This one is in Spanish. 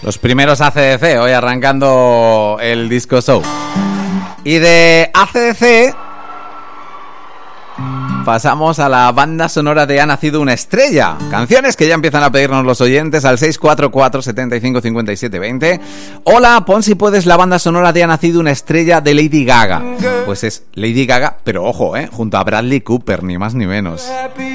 Los primeros AC/DC, hoy arrancando el Disco Show. Y de AC/DC pasamos a la banda sonora de Ha nacido una estrella. Canciones que ya empiezan a pedirnos los oyentes al 644 75 57 20. Hola, pon si puedes la banda sonora de Ha nacido una estrella de Lady Gaga. Pues es Lady Gaga, pero ojo, junto a Bradley Cooper, ni más ni menos.